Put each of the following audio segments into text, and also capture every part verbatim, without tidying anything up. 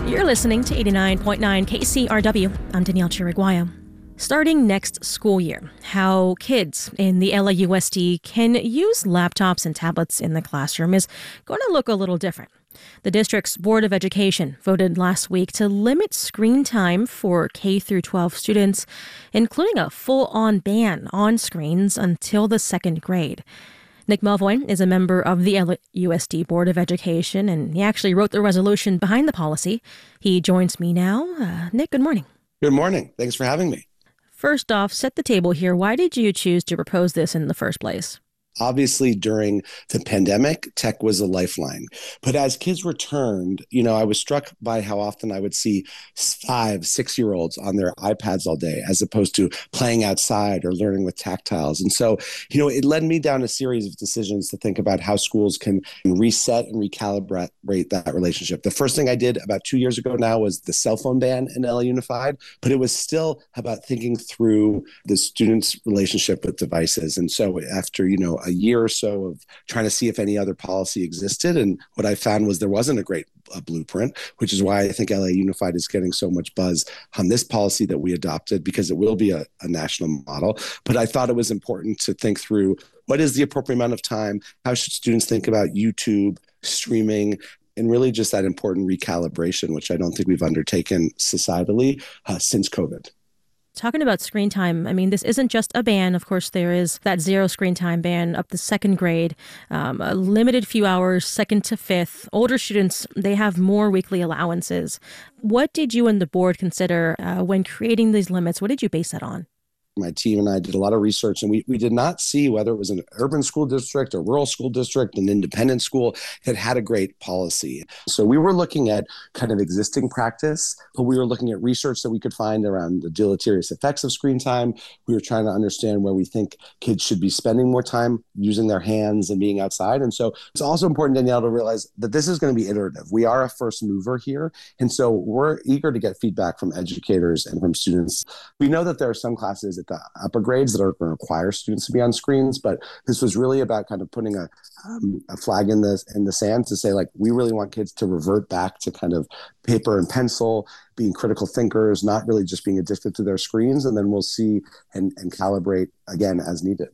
You're listening to eighty-nine point nine K C R W. I'm Danielle Chiriguaya. Starting next school year, how kids in the L A U S D can use laptops and tablets in the classroom is going to look a little different. The district's Board of Education voted last week to limit screen time for K through twelve students, including a full-on ban on screens until the second grade. Nick Melvoin is a member of the L A U S D Board of Education, and he actually wrote the resolution behind the policy. He joins me now. Uh, Nick, good morning. Good morning. Thanks for having me. First off, set the table here. Why did you choose to propose this in the first place? Obviously, during the pandemic, tech was a lifeline. But as kids returned, you know, I was struck by how often I would see five, six-year-olds on their iPads all day, as opposed to playing outside or learning with tactiles. And so, you know, it led me down a series of decisions to think about how schools can reset and recalibrate that relationship. The first thing I did about two years ago now was the cell phone ban in L A Unified, but it was still about thinking through the students' relationship with devices. And so after, you know, a year or so of trying to see if any other policy existed. And what I found was there wasn't a great uh, blueprint, which is why I think L A Unified is getting so much buzz on this policy that we adopted, because it will be a, a national model. But I thought it was important to think through what is the appropriate amount of time? How should students think about YouTube, streaming, and really just that important recalibration, which I don't think we've undertaken societally uh, since COVID. Talking about screen time, I mean, this isn't just a ban. Of course, there is that zero screen time ban up to second grade, um, a limited few hours, second to fifth. Older students, they have more weekly allowances. What did you and the board consider uh, when creating these limits? What did you base that on? My team and I did a lot of research, and we, we did not see whether it was an urban school district, a rural school district, an independent school that had a great policy. So we were looking at kind of existing practice, but we were looking at research that we could find around the deleterious effects of screen time. We were trying to understand where we think kids should be spending more time using their hands and being outside. And so it's also important, Danielle, to realize that this is going to be iterative. We are a first mover here. And so we're eager to get feedback from educators and from students. We know that there are some classes at the upper grades that are going to require students to be on screens, but this was really about kind of putting a, um, a flag in the in the sand to say, like, we really want kids to revert back to kind of paper and pencil, being critical thinkers, not really just being addicted to their screens, and then we'll see and, and calibrate again as needed.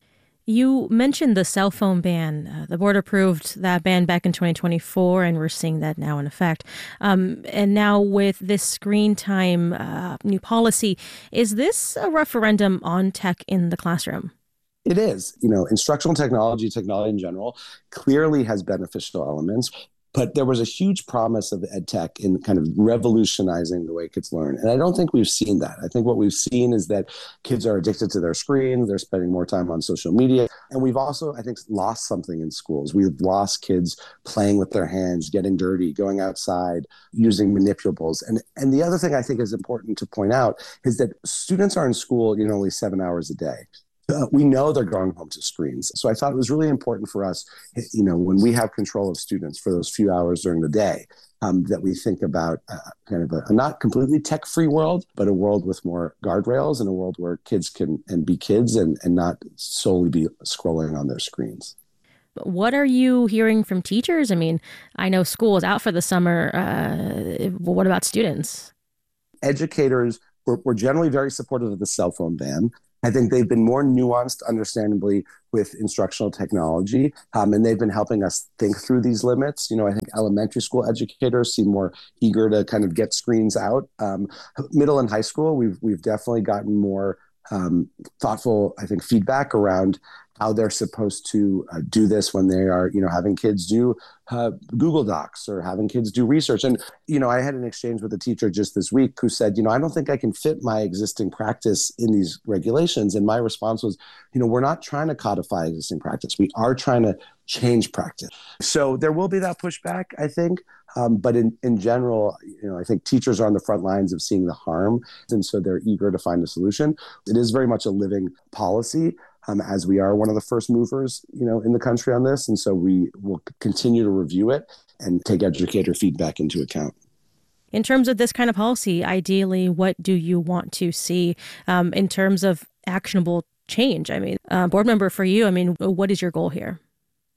You mentioned the cell phone ban. Uh, the board approved that ban back in twenty twenty-four, and we're seeing that now in effect. Um, and now with this screen time uh, new policy, is this a referendum on tech in the classroom? It is. You know, instructional technology, technology in general, clearly has beneficial elements. But there was a huge promise of ed tech in kind of revolutionizing the way kids learn. And I don't think we've seen that. I think what we've seen is that kids are addicted to their screens. They're spending more time on social media. And we've also, I think, lost something in schools. We've lost kids playing with their hands, getting dirty, going outside, using manipulables. And, and the other thing I think is important to point out is that students are in school, you know, only seven hours a day. Uh, we know they're going home to screens. So I thought it was really important for us, you know, when we have control of students for those few hours during the day, um, that we think about uh, kind of a, a not completely tech-free world, but a world with more guardrails and a world where kids can and be kids and, and not solely be scrolling on their screens. What are you hearing from teachers? I mean, I know school is out for the summer. Uh, what about students? Educators were, were generally very supportive of the cell phone ban. I think they've been more nuanced, understandably, with instructional technology, um, and they've been helping us think through these limits. You know, I think elementary school educators seem more eager to kind of get screens out. Um, middle and high school, we've we've definitely gotten more um, thoughtful, I think, feedback around how they're supposed to uh, do this when they are, you know, having kids do uh, Google Docs or having kids do research. And, you know, I had an exchange with a teacher just this week who said, you know, I don't think I can fit my existing practice in these regulations. And my response was, you know, we're not trying to codify existing practice. We are trying to change practice. So there will be that pushback, I think. Um, but in, in general, you know, I think teachers are on the front lines of seeing the harm. And so they're eager to find a solution. It is very much a living policy. Um, as we are one of the first movers, you know, in the country on this. And so we will continue to review it and take educator feedback into account. In terms of this kind of policy, ideally, what do you want to see um, in terms of actionable change? I mean, uh, board member for you, I mean, what is your goal here?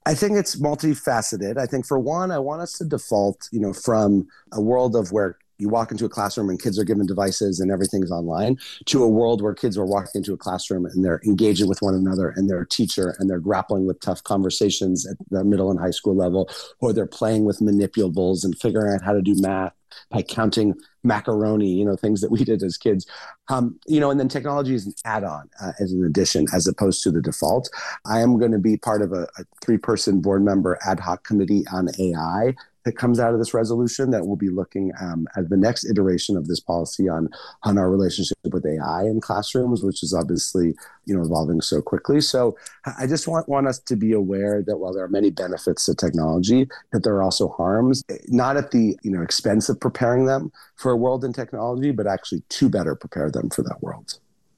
I think it's multifaceted. I think for one, I want us to default, you know, from a world of where you walk into a classroom and kids are given devices and everything's online to a world where kids are walking into a classroom and they're engaging with one another and their teacher and they're grappling with tough conversations at the middle and high school level, or they're playing with manipulables and figuring out how to do math by counting macaroni, you know, things that we did as kids. Um, you know, and then technology is an add-on uh, as an addition, as opposed to the default. I am going to be part of a, a three-person board member ad hoc committee on A I that comes out of this resolution that will be looking um, at the next iteration of this policy on, on our relationship with A I in classrooms, which is obviously, you know, evolving so quickly. So I just want, want us to be aware that while there are many benefits to technology, that there are also harms, not at the, you know, expense of preparing them for a world in technology, but actually to better prepare them for that world.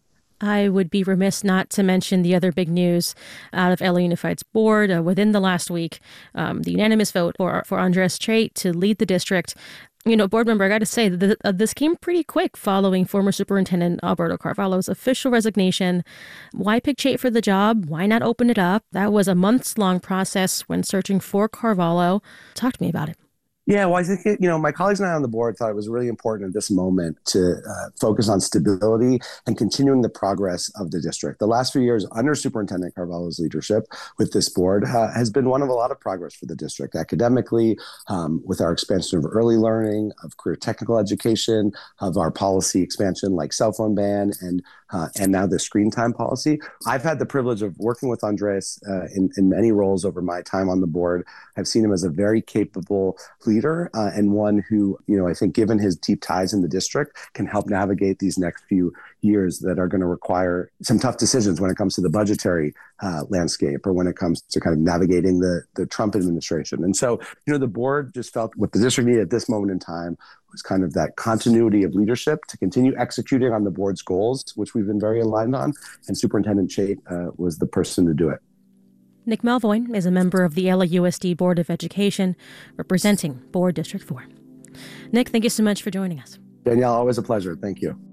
I would be remiss not to mention the other big news out of L A Unified's board uh, within the last week, um, the unanimous vote for, for Andres Chait to lead the district. You know, board member, I got to say, that uh, this came pretty quick following former Superintendent Alberto Carvalho's official resignation. Why pick Chait for the job? Why not open it up? That was a months-long process when searching for Carvalho. Talk to me about it. Yeah, well, I think, it, you know, my colleagues and I on the board thought it was really important at this moment to uh, focus on stability and continuing the progress of the district. The last few years under Superintendent Carvalho's leadership with this board uh, has been one of a lot of progress for the district academically, um, with our expansion of early learning, of career technical education, of our policy expansion like cell phone ban, and uh, and now the screen time policy. I've had the privilege of working with Andres uh, in, in many roles over my time on the board. I've seen him as a very capable leader uh, and one who, you know, I think given his deep ties in the district can help navigate these next few years that are going to require some tough decisions when it comes to the budgetary uh, landscape or when it comes to kind of navigating the, the Trump administration. And so, you know, the board just felt what the district needed at this moment in time was kind of that continuity of leadership to continue executing on the board's goals, which we've been very aligned on. And Superintendent Chait uh, was the person to do it. Nick Melvoin is a member of the L A U S D Board of Education, representing Board District four. Nick, thank you so much for joining us. Danielle, always a pleasure. Thank you.